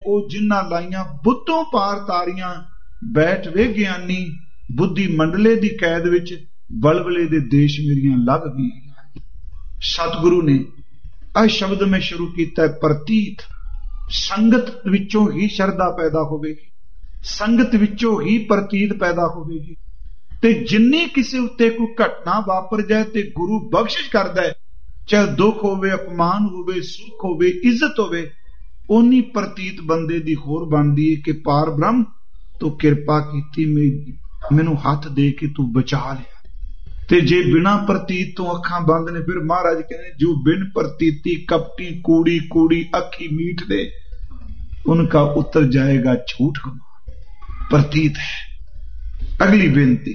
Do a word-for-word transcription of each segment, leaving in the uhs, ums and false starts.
ओ जिन्ना लाइयां बुद्धों पार तारियां, बैठ वे ज्ञानी बुद्धि मंडले दी कैद विच, बलबले दे देश मेरियां लग गईयां। सतगुरु ने आ शब्द में शुरू किया है प्रतीत। संगत विचों ही शरदा पैदा होवेगी, संगत विचों ही प्रतीत पैदा होवेगी। ते जिन्नी किसी उत्ते कोई घटना वापर जाए ते गुरु बख्शिश करदा है, चाहे दुख होवे, अपमान होवे, सुख होवे, इज्जत होवे, ओनी प्रतीत बंदे दी होर बनदी है कि पार ब्रह्म तो किरपा कीती, मैनू हाथ दे के तू बचा लिया। ते जे बिना प्रतीत तो अखां बंद ने, फिर महाराज कहने जो बिन प्रतीति कपटी कूड़ी कूड़ी अखी मीठ दे, उनका उतर जाएगा झूठ कमा। प्रतीत है। अगली बेनती,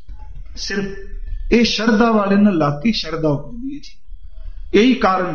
सिर्फ ये शरदा वाले ने लाकी शरदा होती है जी। यही कारण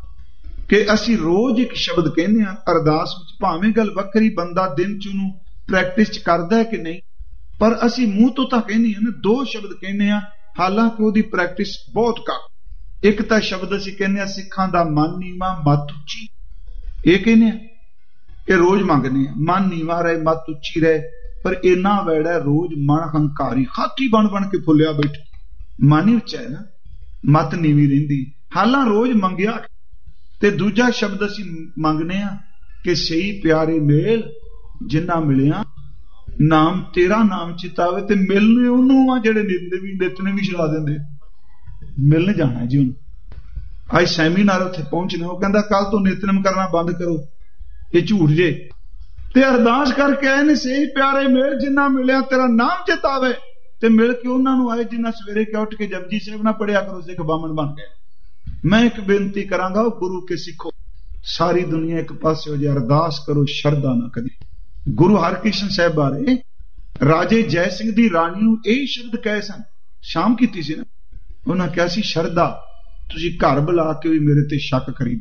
कि असी रोज एक शब्द कहने अरदास विच, भावें गल वक्री बंदा दिन च उहनूं प्रैक्टिस करदा है कि नहीं, पर असी मूंह तो तां कहने ना दो शब्द कहने आ, हालांकि उहदी प्रैक्टिस बहुत घट। एक तां शब्द असी कहने सिखां दा मन नीवा मत उच्ची, ये कहने ये रोज मंगने मन नीवा रहे मत उच्ची रहे, पर इन्ना वैड़ा रोज मन हंकारी हाथी बन बन के फुलिया बैठा, मन ही उच्चा है ना, मत नीवी रहिंदी, हालां रोज मंगिया। ते दूजा शब्द असी मंगने आ कि सही प्यारे मेल जिन्ना मिलिया, नाम तेरा नाम चितावे, ते मिलने उन्होंने आ जेड़े निंदे भी नितने भी छड़ा देंदे, मिलने जाना जी। उन आज सैमीनार उत्थे पहुंचने, वो कहंदा कल तो नितनम करना बंद करो, ये झूठ जे। ते अरदास करके आए ने सही प्यारे मेल जिन्ना मिलिया तेरा नाम चितावे, ते मिल के उन्होंने आए जिन्ना सवेरे के उठ के जपजी साहिब ना पढ़िया करो, सिख बामन बन गए। मैं एक बेनती करांगा गुरु के सिखो, सारी दुनिया एक पासे हो जाए, अरदास करो शरदा ना कदी। गुरु हरकृष्ण साहब बारे राजे जय सिंह दी रानी नूं यही शब्द कहे सन, शाम कीती सी ना, उन्हें कहा सी शरदा तुसी घर बुला के भी मेरे ते शक करी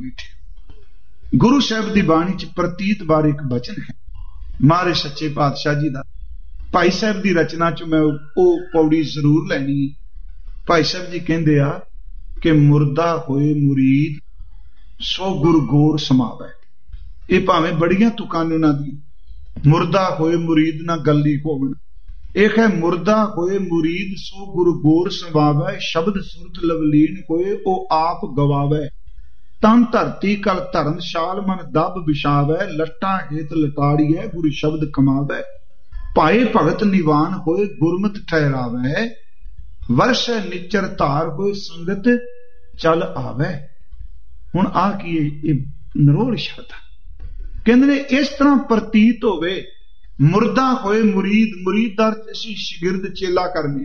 बैठे। गुरु साहब दी बाणी च प्रतीत बारे एक बचन है, महाराज सच्चे पातशाह जी दा। भाई साहब दी रचना च मैं वो पौड़ी जरूर लैनी है। भाई साहब जी कहंदे आ कि मुर्दा होए मुरीद सो गुरु गोर समावै। ये भावें बड़ियां तुकां ने उन्हां दी, मुर्दा होए मुरीद ना गली होवन। एक है मुर्दा होए मुरीद सो गुरु गोर समावै, शब्द सुरत लवलीन होए ओ आप गवावै। तन धरती कल धर्मशाल मन दब बिछावै, लट्टां हेत लटाड़िए गुरु शब्द कमावै। पाए भगत निवान होए गुरमत ठहरावै, वर्ष निचर धार होए संगत चल आवे। हुण आ की ये नरोल शब्द कहंदे ने इस तरह प्रतीत होवे, मुर्दा होए मुरीद, मुरीद दा अर्थ असीं शागिर्द चेला करने,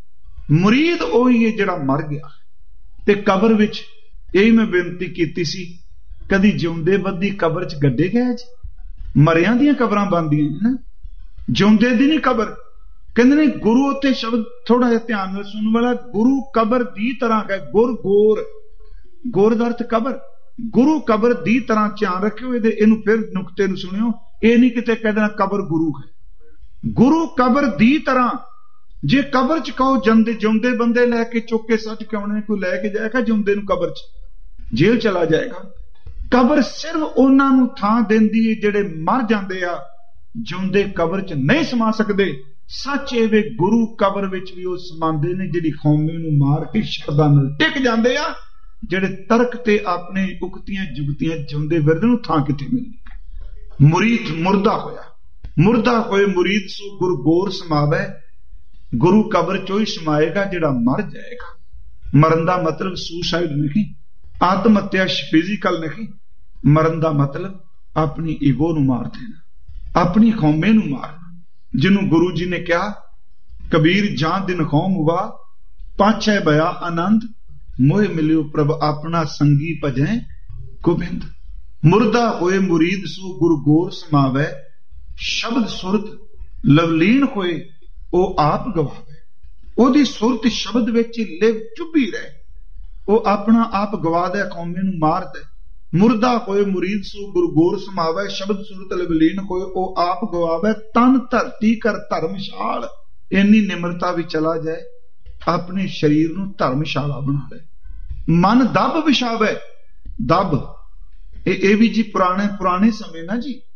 मुरीद ओही है जिहड़ा मर गया। ते कबर विच यही मैं बेनती कीती सी, कदी जिउंदे बद्धी कबर च गड्डे गए जी, मरियां दियां कबरां बनदियां ने ना, जिउंदे दी नहीं कबर। कहंदे ने गुरु उत्ते शब्द थोड़ा जिहा ध्यान नाल सुनने वाला, गुरु कबर दी तरह है, गुर गोर, गोर दा अर्थ कबर, गुरु कबर दी तरह ध्यान रखियो। इहनूं फिर नुकते नूं सुनियो, ये नहीं किते कह देना कबर गुरु है, गुरु कबर दी तरह। जे कबर च कहो जंदे जिउंदे बंदे लैके चुक के सच के आने, कोई लैके जाएगा जिउंदे नूं कबर च, जेल चला जाएगा। कबर सिर्फ उन्हां नूं थां देंदी है जिहड़े मर जांदे आ, जिउंदे कबर च नहीं समा सकदे। सच ए वे गुरु कबर विच भी वो समांदे ने जिहड़ी कौमे नूं मार के शरदा नाल टिक जांदे आ, जिहड़े तर्क ते अपने उक्तियां जुगतियां जिउंदे विरद नूं थां किथे मिलदी। मुरीद मुर्दा होया, मुर्दा होए मुरीद सो गुरु गोर समावै। गुरु कबर चो ही समाएगा जिहड़ा मर जाएगा। मरन दा मतलब सुसाइड नहीं, आत्म हत्या फिजिकल नहीं, मरन दा मतलब अपनी ईगो नूं मार देना, अपनी कौमे नूं मारना। जिन्हों गुरु जी ने कहा कबीर जां दिन कौम हुआ, पाछे बया आनंद, मोह मिलियो प्रभ अपना संगी भजै गोबिंद। मुर्दा होए मुरीद सो गुरु गोर समावै, शब्द सुरत लवलीन होए ओ आप गवावे। ओदी सुरत शब्द विच लिव चुभी रहे, ओ अपना आप गवा दे, कौमे नूं मार दे। मुर्दा होए मुरीद सो गुरु गोर समावै, शब्द सुरत लवलीन होए ओ आप गवावे। तन धरती कर धर्मशाल, इन्नी निमरता भी चला जाए, अपने शरीर नूं धर्मशाला बना ले। मन दब विछावे, दब ए भी जी पुराने पुराने समय ना जी,